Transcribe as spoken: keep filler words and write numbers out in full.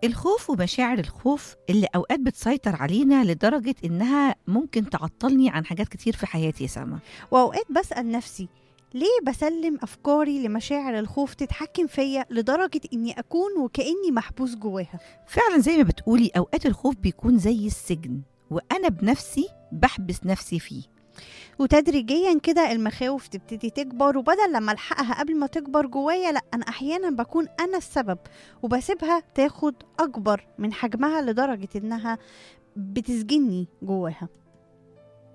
الخوف ومشاعر الخوف اللي أوقات بتسيطر علينا لدرجة إنها ممكن تعطلني عن حاجات كتير في حياتي يا سما. وأوقات بسأل نفسي، ليه بسلم أفكاري لمشاعر الخوف تتحكم فيا لدرجة إني أكون وكأني محبوس جواها؟ فعلا زي ما بتقولي، أوقات الخوف بيكون زي السجن وأنا بنفسي بحبس نفسي فيه. وتدريجيا كده المخاوف تبتدي تكبر، وبدل لما ألحقها قبل ما تكبر جوايا، لأ، أنا أحيانا بكون أنا السبب وبسيبها تاخد أكبر من حجمها لدرجة إنها بتسجني جواها.